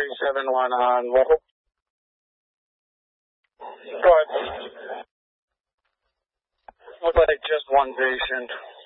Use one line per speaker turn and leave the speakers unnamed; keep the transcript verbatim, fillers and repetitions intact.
three seven one on local. Go ahead. Looks like just one patient.